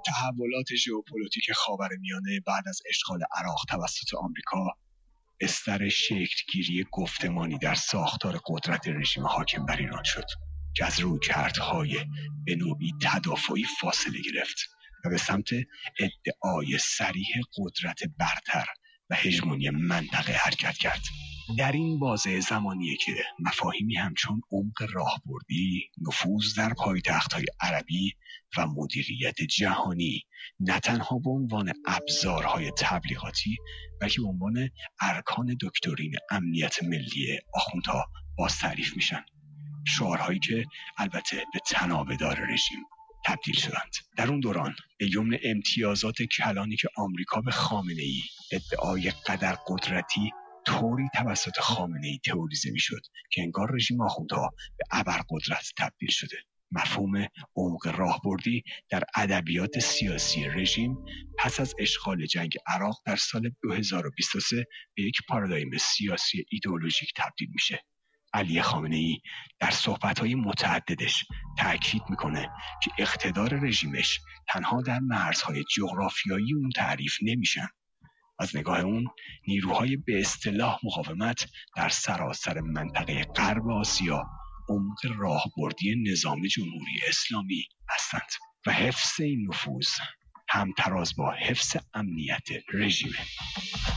تحولات ژئوپلیتیک خاورمیانه بعد از اشغال عراق توسط آمریکا بستر شکل‌گیری گفتمانی در ساختار قدرت رژیم حاکم بر ایران شد که از رویکردهای به نوعی تدافعی فاصله گرفت و به سمت ادعای صریح قدرت برتر و هژمونی منطقه حرکت کرد. در این بازه زمانیه که مفاهیمی همچون عمق راهبردی، نفوذ در پایتخت‌های عربی و مدیریت جهانی نه تنها به عنوان ابزارهای تبلیغاتی بلکه به عنوان ارکان دکترین امنیت ملی آخوندها باز تعریف میشن. شعارهایی که البته به تنابه‌دار رژیم تبدیل شدند. در اون دوران به یمن امتیازات کلانی که آمریکا به خامنه‌ای ادعای قدر قدرتی طوری توسط خامنه‌ای تئوریزه میشد که انگار رژیم آخوندها به ابرقدرت تبدیل شده. مفهوم عمق راهبردی در ادبیات سیاسی رژیم پس از اشغال جنگ عراق در سال 2023 به یک پارادایم سیاسی ایدئولوژیک تبدیل میشه. علی خامنه‌ای در صحبت‌های متعددش تأکید میکنه که اقتدار رژیمش تنها در مرزهای جغرافیایی اون تعریف نمیشن. از نگاه اون نیروهای به اصطلاح مقاومت در سراسر منطقه غرب آسیا عمق راهبردی نظام جمهوری اسلامی هستند و حفظ این نفوذ همتراز با حفظ امنیت رژیمه.